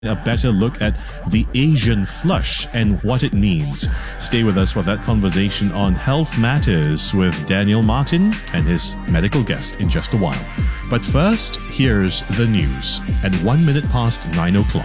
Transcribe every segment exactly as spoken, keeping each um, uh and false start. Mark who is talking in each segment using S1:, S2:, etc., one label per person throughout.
S1: A better look at the Asian flush and what it means. Stay with us for that conversation on Health Matters with Daniel Martin and his medical guest in just a while. But first, here's the news at one minute past nine o'clock.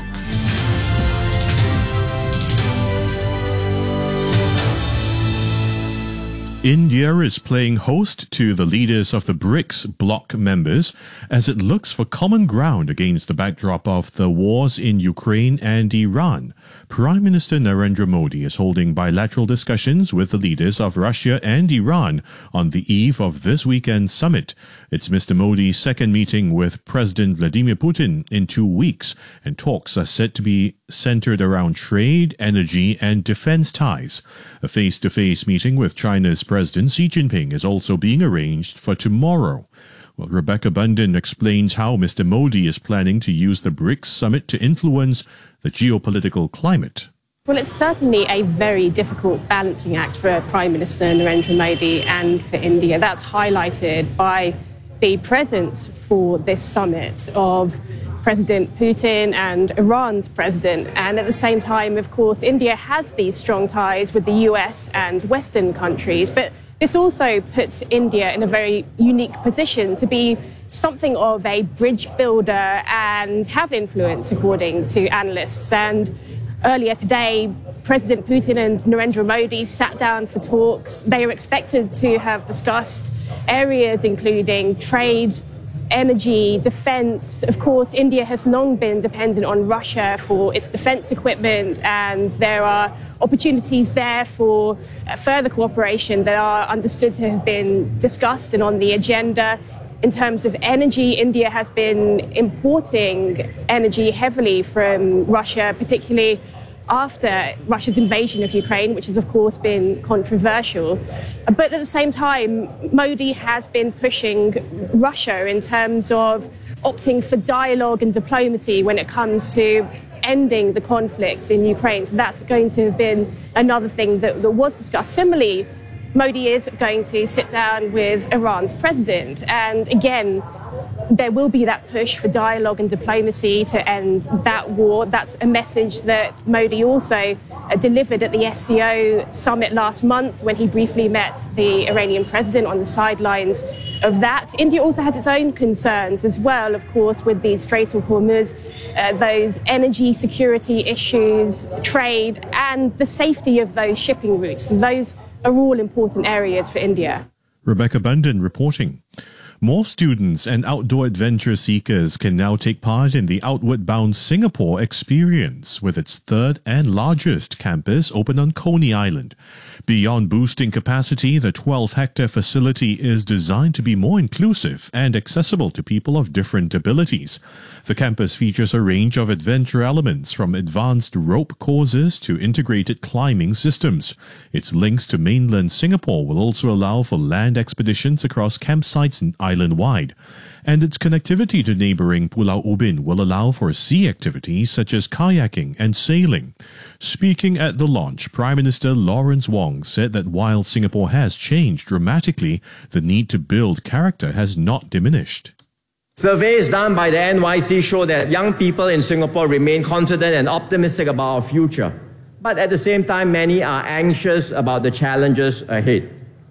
S1: India is playing host to the leaders of the BRICS bloc members as it looks for common ground against the backdrop of the wars in Ukraine and Iran. Prime Minister Narendra Modi is holding bilateral discussions with the leaders of Russia and Iran on the eve of this weekend's summit. It's Mister Modi's second meeting with President Vladimir Putin in two weeks, and talks are said to be centered around trade, energy and defense ties. A face-to-face meeting with China's President Xi Jinping is also being arranged for tomorrow. Well, Rebecca Bundan explains how Mister Modi is planning to use the BRICS summit to influence the geopolitical climate.
S2: Well, it's certainly a very difficult balancing act for Prime Minister Narendra Modi and for India. That's highlighted by the presence for this summit of President Putin and Iran's president. And at the same time, of course, India has these strong ties with the U S and Western countries. But this also puts India in a very unique position to be something of a bridge builder and have influence, according to analysts. And earlier today, President Putin and Narendra Modi sat down for talks. They are expected to have discussed areas including trade, energy, defense. Of course, India has long been dependent on Russia for its defense equipment, and there are opportunities there for further cooperation that are understood to have been discussed and on the agenda. In terms of energy, India has been importing energy heavily from Russia, particularly after Russia's invasion of Ukraine, which has, of course, been controversial. But at the same time, Modi has been pushing Russia in terms of opting for dialogue and diplomacy when it comes to ending the conflict in Ukraine. So that's going to have been another thing that, that was discussed. Similarly, Modi is going to sit down with Iran's president. And again, there will be that push for dialogue and diplomacy to end that war. That's a message that Modi also uh, delivered at the S C O summit last month when he briefly met the Iranian president on the sidelines of that. India also has its own concerns as well, of course, with the Strait of Hormuz, uh, those energy security issues, trade, and the safety of those shipping routes. Those are all important areas for India.
S1: Rebecca Bundan reporting. More students and outdoor adventure seekers can now take part in the Outward Bound Singapore experience, with its third and largest campus open on Coney Island. Beyond boosting capacity, the twelve-hectare facility is designed to be more inclusive and accessible to people of different abilities. The campus features a range of adventure elements, from advanced rope courses to integrated climbing systems. Its links to mainland Singapore will also allow for land expeditions across campsites island-wide. And its connectivity to neighbouring Pulau Ubin will allow for sea activities such as kayaking and sailing. Speaking at the launch, Prime Minister Lawrence Wong said that while Singapore has changed dramatically, the need to build character has not diminished.
S3: Surveys done by the N Y C show that young people in Singapore remain confident and optimistic about our future. But at the same time, many are anxious about the challenges ahead.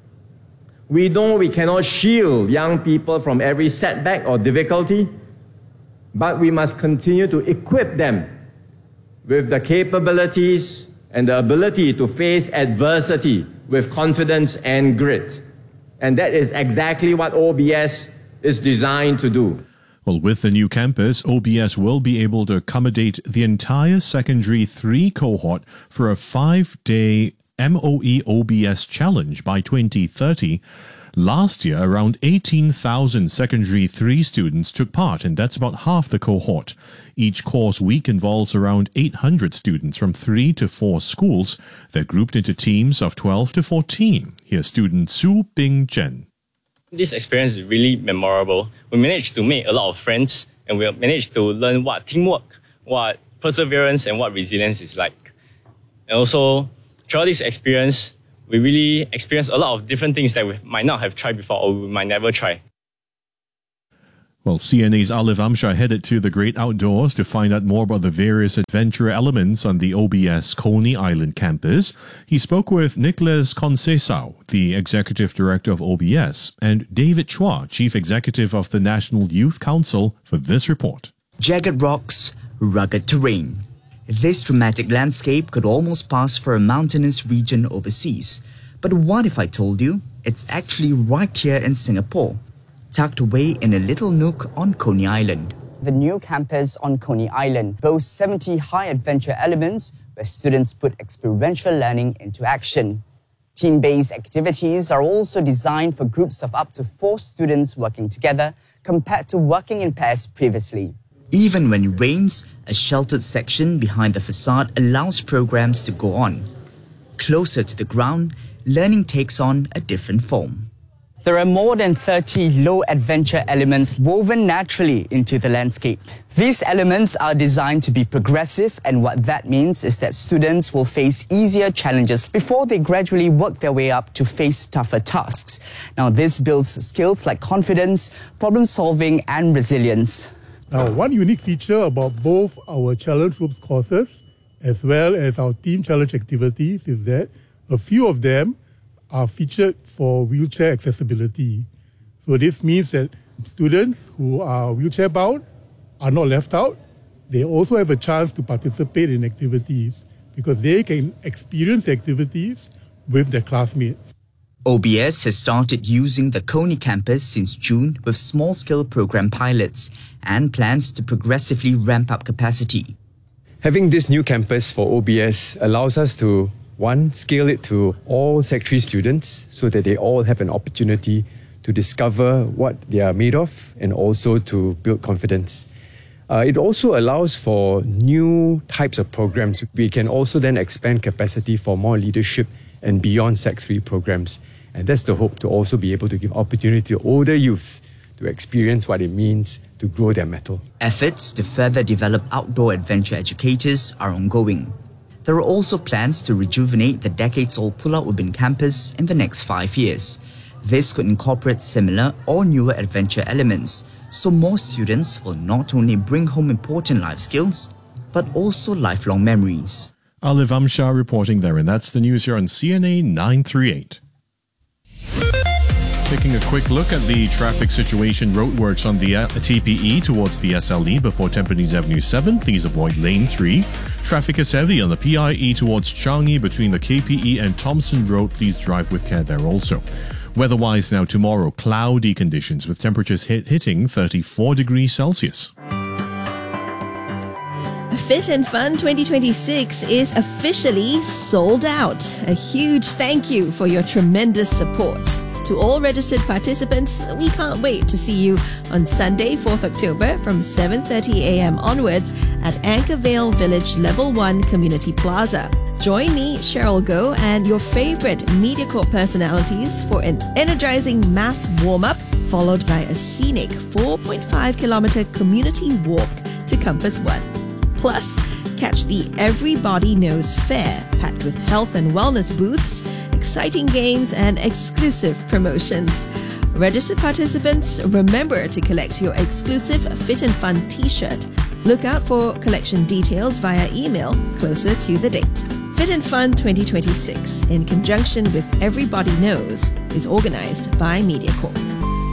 S3: We know we cannot shield young people from every setback or difficulty, but we must continue to equip them with the capabilities and the ability to face adversity with confidence and grit. And that is exactly what O B S is designed to do.
S1: Well, with the new campus, O B S will be able to accommodate the entire Secondary three cohort for a five-day M O E O B S challenge by twenty thirty. Last year, around eighteen thousand Secondary three students took part, and that's about half the cohort. Each course week involves around eight hundred students from three to four schools. They're grouped into teams of twelve to fourteen. Here's student Su Bing Chen.
S4: This experience is really memorable. We managed to make a lot of friends, and we managed to learn what teamwork, what perseverance, and what resilience is like. And also, throughout this experience, we really experienced a lot of different things that we might not have tried before or we might never try.
S1: Well, C N A's Alif Amshar headed to the great outdoors to find out more about the various adventure elements on the O B S Coney Island campus. He spoke with Nicholas Conceição, the Executive Director of O B S, and David Chua, Chief Executive of the National Youth Council, for this report.
S5: Jagged rocks, rugged terrain. This dramatic landscape could almost pass for a mountainous region overseas. But what if I told you it's actually right here in Singapore, tucked away in a little nook on Coney Island?
S6: The new campus on Coney Island boasts seventy high-adventure elements where students put experiential learning into action. Team-based activities are also designed for groups of up to four students working together compared to working in pairs previously.
S5: Even when it rains, a sheltered section behind the facade allows programs to go on. Closer to the ground, learning takes on a different form.
S6: There are more than thirty low-adventure elements woven naturally into the landscape. These elements are designed to be progressive, and what that means is that students will face easier challenges before they gradually work their way up to face tougher tasks. Now, this builds skills like confidence, problem-solving, and resilience.
S7: Now, one unique feature about both our Challenge Groups courses as well as our Team Challenge activities is that a few of them are featured for wheelchair accessibility. So this means that students who are wheelchair bound are not left out. They also have a chance to participate in activities because they can experience activities with their classmates.
S5: O B S has started using the Coney campus since June with small-scale program pilots and plans to progressively ramp up capacity.
S8: Having this new campus for O B S allows us to, one, scale it to all Sec three students so that they all have an opportunity to discover what they are made of and also to build confidence. Uh, it also allows for new types of programs. We can also then expand capacity for more leadership and beyond Sec three programs. And that's the hope, to also be able to give opportunity to older youths to experience what it means to grow their mettle.
S5: Efforts to further develop outdoor adventure educators are ongoing. There are also plans to rejuvenate the decades-old Pulau Ubin campus in the next five years. This could incorporate similar or newer adventure elements, so more students will not only bring home important life skills, but also lifelong memories.
S1: Alif Amshar reporting there, and that's the news here on C N A nine thirty-eight. Taking a quick look at the traffic situation, roadworks on the T P E towards the S L E before Tampines Avenue seven. Please avoid lane three. Traffic is heavy on the P I E towards Changi between the K P E and Thomson Road. Please drive with care there also. Weather-wise now, tomorrow, cloudy conditions with temperatures hit, hitting thirty-four degrees Celsius.
S9: Fit and Fun twenty twenty-six is officially sold out. A huge thank you for your tremendous support. To all registered participants, we can't wait to see you on Sunday, fourth October from seven thirty a.m. onwards at Anchorvale Village Level one Community Plaza. Join me, Cheryl Goh, and your favorite MediaCorp personalities for an energizing mass warm-up, followed by a scenic four point five kilometer community walk to Compass One. Plus, catch the Everybody Knows Fair, packed with health and wellness booths, exciting games, and exclusive promotions. Registered participants, remember to collect your exclusive Fit and Fun t-shirt. Look out for collection details via email closer to the date. Fit and Fun twenty twenty-six, in conjunction with Everybody Knows, is organized by MediaCorp.